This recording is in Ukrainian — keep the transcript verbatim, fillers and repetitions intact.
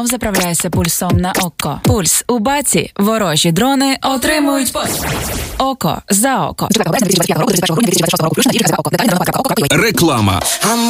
знов заправляйся пульсом на око. Пульс у баці. Ворожі дрони отримують пос. Око за око. Реклама.